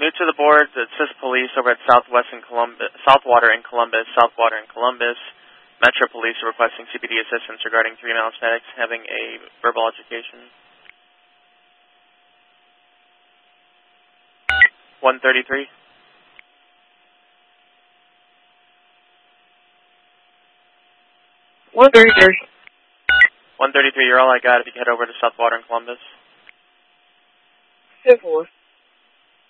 New to the board, it says police over at Southwater in Columbus. Metro Police are requesting CPD assistance regarding 3 male Hispanics having a verbal altercation. 133. 133, you're all I got if you can head over to Southwater in Columbus. 10-4.